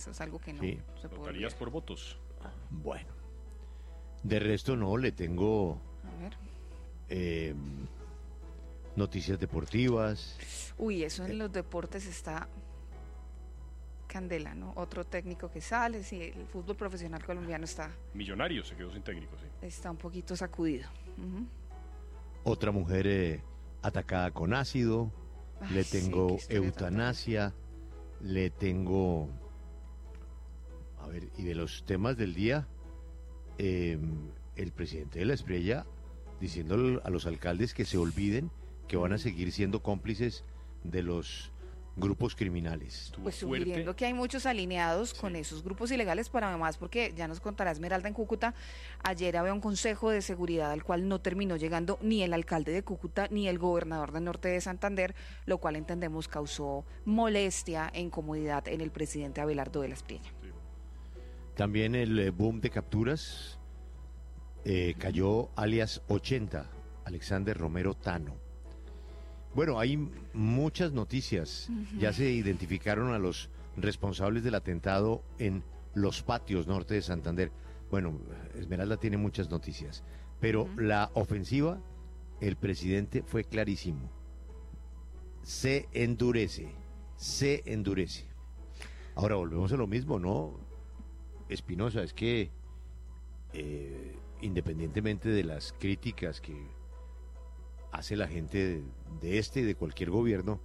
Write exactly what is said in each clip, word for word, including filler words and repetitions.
Eso es algo que no Sí. se puede ¿Votarías olvidar. por votos? Bueno, de resto no, le tengo A ver. eh, noticias deportivas. Uy, eso en los deportes está candela, ¿no? Otro técnico que sale, sí, el fútbol profesional colombiano está, Millonarios se quedó sin técnico, sí. está un poquito sacudido. Ujú. Otra mujer eh, atacada con ácido. Ay, Le sí, tengo qué historia tan eutanasia. Le tengo... A ver, y de los temas del día, eh, el presidente de la Espriella diciendo a los alcaldes que se olviden que van a seguir siendo cómplices de los grupos criminales. Estuvo Pues fuerte. sugiriendo que hay muchos alineados Sí. con esos grupos ilegales, para además, porque ya nos contará Esmeralda en Cúcuta, ayer había un consejo de seguridad al cual no terminó llegando ni el alcalde de Cúcuta ni el gobernador del norte de Santander, lo cual entendemos causó molestia e incomodidad en el presidente Abelardo de la Espriella. Sí. También el eh, boom de capturas, eh, cayó alias ochenta, Alexander Romero Tano. Bueno, hay muchas noticias. Ya se identificaron a los responsables del atentado en Los Patios, norte de Santander. Bueno, Esmeralda tiene muchas noticias, pero Ujú. la ofensiva, el presidente fue clarísimo. Se endurece, se endurece. Ahora volvemos a lo mismo, ¿no? Espinosa, es que eh, independientemente de las críticas que hace la gente de, de este y de cualquier gobierno,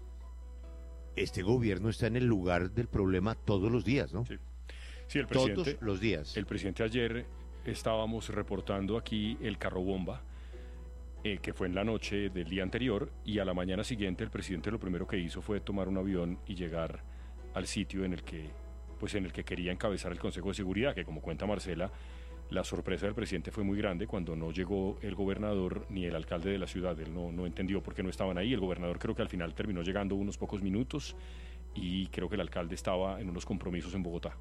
este gobierno está en el lugar del problema todos los días, ¿no? Sí. Sí, el presidente, Todos los días. el presidente ayer estábamos reportando aquí el carro bomba, eh, que fue en la noche del día anterior, y a la mañana siguiente el presidente lo primero que hizo fue tomar un avión y llegar al sitio en el que, pues en el que quería encabezar el Consejo de Seguridad, que como cuenta Marcela, la sorpresa del presidente fue muy grande cuando no llegó el gobernador ni el alcalde de la ciudad. Él no, no entendió por qué no estaban ahí. El gobernador creo que al final terminó llegando unos pocos minutos y creo que el alcalde estaba en unos compromisos en Bogotá.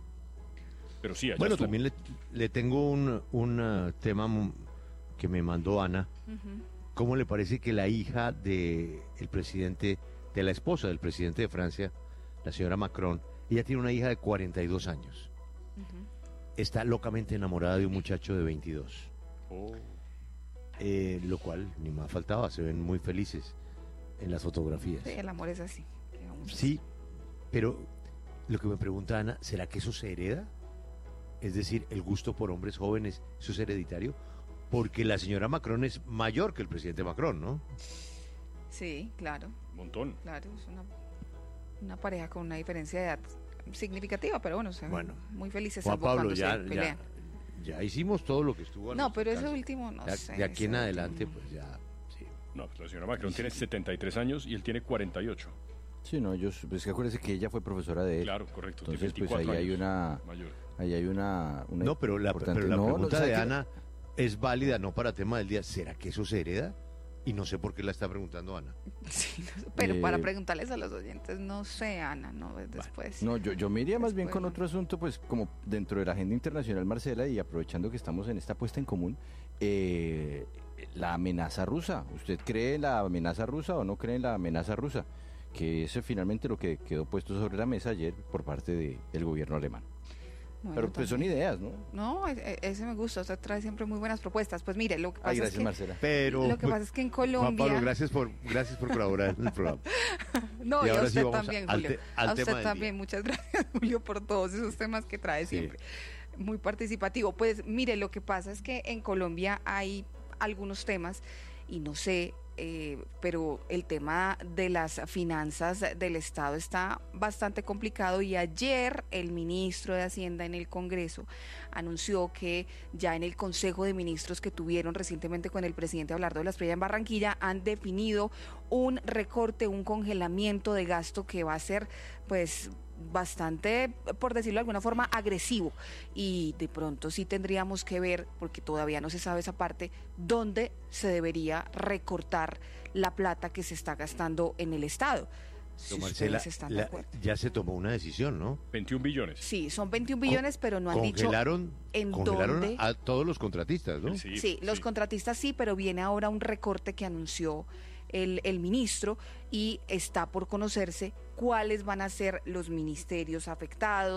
Pero sí, allá Bueno, estuvo. también le, le tengo un, un uh, tema m- que me mandó Ana. Ujú. ¿Cómo le parece que la hija de el presidente, de la esposa del presidente de Francia, la señora Macron, ella tiene una hija de cuarenta y dos años? Ujú. Está locamente enamorada de un muchacho de veintidós. Oh, Eh, lo cual ni más faltaba, se ven muy felices en las fotografías. Sí, el amor es así. ¿Qué vamos a hacer? Sí, pero lo que me pregunta Ana, ¿será que eso se hereda? Es decir, el gusto por hombres jóvenes, ¿eso es hereditario? Porque la señora Macron es mayor que el presidente Macron, ¿no? Sí, claro, un montón. claro. Es una, una pareja con una diferencia de edad significativa, pero bueno, o sea, Bueno, muy felices Juan salvo Pablo, cuando ya, se pelean. ya, ya hicimos todo lo que estuvo a No, nuestro pero ese alcance. último no Ya- sé. De aquí en ese adelante, último. pues ya, sí. No, pues la señora Macron tiene setenta y tres años y él tiene cuarenta y ocho. Sí, no, yo, pues que acuérdese que ella fue profesora de él. Claro, correcto. tiene Entonces, pues ahí veinticuatro hay años una, mayor. ahí hay una, una No, pero la, importante- pero la No, no, pregunta ¿sabe de qué? Ana es válida, no para tema del día. ¿Será que eso se hereda? Y no sé por qué la está preguntando Ana. Sí, no sé, pero Eh, para preguntarles a los oyentes, no sé, Ana, no, después. No, yo, yo me iría más bien Después, con ¿no? otro asunto, pues como dentro de la agenda internacional, Marcela, y aprovechando que estamos en esta puesta en común, eh, la amenaza rusa. ¿Usted cree en la amenaza rusa o no cree en la amenaza rusa? Que eso es finalmente lo que quedó puesto sobre la mesa ayer por parte de- del gobierno alemán. Bueno, Pero pues son también. ideas, ¿no? No, e- e- ese me gusta, usted trae siempre muy buenas propuestas. Pues mire, lo que pasa Ay, es gracias, que Marcela. Pero, lo que pasa es que en Colombia... Juan Pablo, gracias por, gracias por colaborar en el programa. No, Y y, a ahora sí usted vamos también, al Julio. te- al a tema usted del también, día. muchas gracias, Julio, por todos esos temas que trae Sí. siempre. Muy participativo. Pues mire, lo que pasa es que en Colombia hay algunos temas y no sé, eh, pero el tema de las finanzas del Estado está bastante complicado y ayer el ministro de Hacienda en el Congreso anunció que ya en el Consejo de Ministros que tuvieron recientemente con el presidente Abelardo de la Espriella en Barranquilla han definido un recorte, un congelamiento de gasto que va a ser pues bastante, por decirlo de alguna forma, agresivo, y de pronto sí tendríamos que ver, porque todavía no se sabe esa parte, dónde se debería recortar la plata que se está gastando en el Estado. Si Pero, Marcela, ustedes están de la- acuerdo. ya se tomó una decisión, ¿no? veintiún billones. Sí, son veintiún billones, pero no han dicho Congelaron, en congelaron dónde. a todos los contratistas, ¿no? Sí, Sí, los sí. contratistas sí, pero viene ahora un recorte que anunció el, el ministro y está por conocerse cuáles van a ser los ministerios afectados.